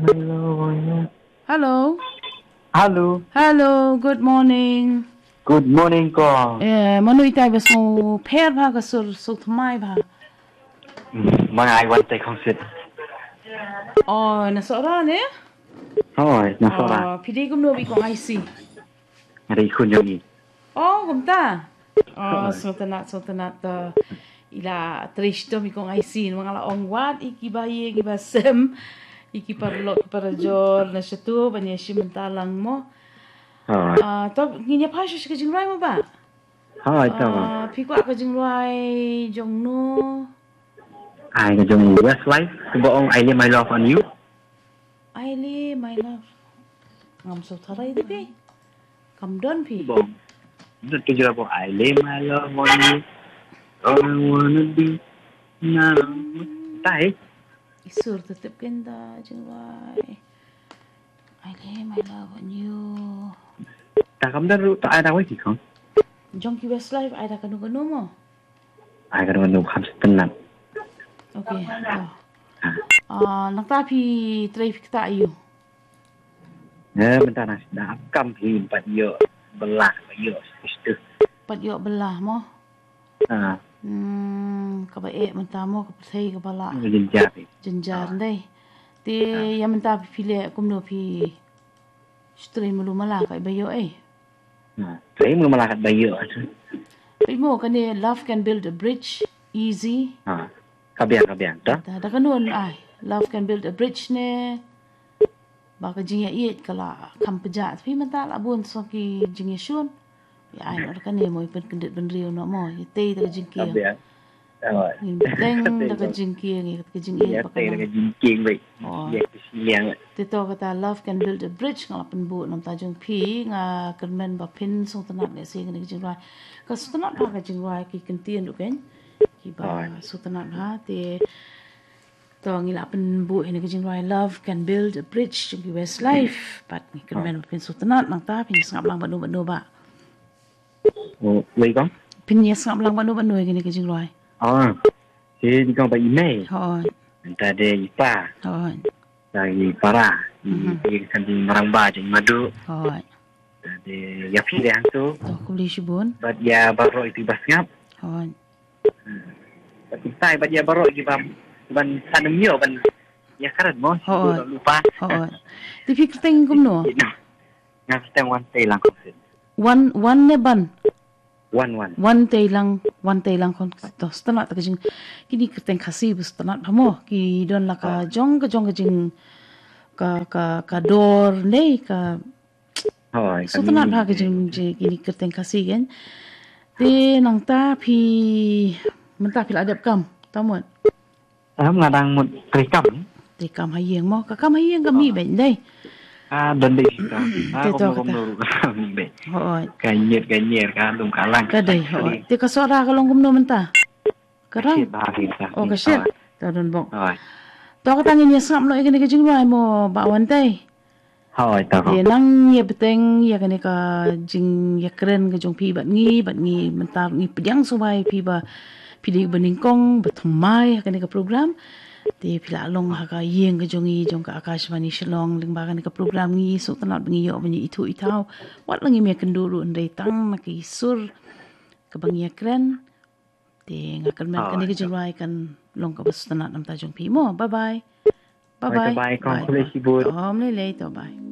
Hello. Hello. Hello. Good morning. Good morning ko. Manu itai bas mo pair ba ka sur thmai ba. Mga ai wan tay không sit. Oh, nasara ne? Thôi, nó sao ra? Pidi kum no bi ko ai si. Ari khun yo ni. Oh, kum ta. Oh, so tanat ila tristo mi ko ai si mga la ong wat iki bayi iki basem. Iki parlot para jor na situ banya si mentalang mo. Thôi. To nginya pa shi ka jingrai mo ba? Thôi tao. Pi kwa ka jingrai jong no. Ai cái trong Westlife, cái bộ ông I lay my love on you. I lay my love. Ngam so tharai di pi. Kam don pi. Bộ. Rất cái giờ bộ I lay my love on you. All I wanna be now. Tai. Isur tetep kenda jingrai. I lay my love on you. Ta không biết ta ai đâu ấy gì không? Jong ki Westlife ai da kanu kanu mo. Ai cái nó không tenang. Okay. Nakta pi traffic ta ayu. Bentar nak dah kam hi empat yo belah yo situ. Pat yo belah mo. Ka ba menta mo ka thei ka bala. Jenjar dai. Te ya menta pi le kum no pi stream lu mala ka ba yo Thấy mưa malah kat bayo. Pi mo ka ne love can build a bridge easy. Kabiang dah. Da kanun ai love can build a bridge ne. Ba ka jingya iet kala kam peja pi menta la bun so ki jingya shun. Ya ai no ka ne mo pen kendet ben riu no mo te ta jingkia. Kabiang. Rồi. Teng da ka jingkia ngi ka jingya ba ka. Ya te jingking vậy. Ya siang. Te to kata love can build a bridge ngala pen bu nam ta jong pi nga kan men ba pin so tanat ne se ngi jingrai. Ka so tanat ba ka jingrai ki kentien du ken. Ki ba so tanat ha te to ngila pen bu ini ka jingrai love can build a bridge jong ki Westlife but ni kan men pin so tanat nang ta pin sngap lang banu ba. Vậy con? Pin ni sngap lang banu ni ka jingrai. Thì đi con ba email. Hoi. Entah ada ipa. Hoi. Lagi para. Di kan di Maramba jeung Madu. Hoi. Ada ya pilihan tu. To ko li shibun. Bat ya baro itu bas ngap. Hoi. Bat tai bat ya baro di ban sanam yo ban ya karat mo. Lupa. Hoi. Ti fikir teng kum no. Ngap teng wan tay lang ko. One ne ban. One tay lang kon to stana ta jing kini kerteng khasi bus tanat phamo ki don la ka jong ka jing ka dor nei ka so tanat ha ka jing kini kerteng khasi gen te nang ta phi menta phi adap kam tamon là đang một cây cẩm. Te kam hayeng mo ka kam hayeng ka mi ben dai. Đơn đi không mi be. Hoi. Cái nhiệt cái lùng cả lang. Ka dai hoi. Te ka so ra ka long kum no menta. Karang. Oh ka shit. Ta don bong. To ka tangin ya sam lo ikini ka jing rai mo ba wan tai. Hoi ta ko. Ye nang ye beteng ya kani ka jing ya keren ka jong pi bat ngi menta ngi pedyang subai pi ba pi di bening kong bathumai kani ka program. Te pila long ha ka yeng ka jong ka Akashvani Shillong ling ba kani ka program ngi so tanat ngi yo banyi itu itau wat langi me kenduru ndai tang na ki sur ka bang ya keren te ngakan men kani ka jingrai kan long ka bas tanat nam ta jong pi mo bye bye Bye bye con. Bye. Om le to bye.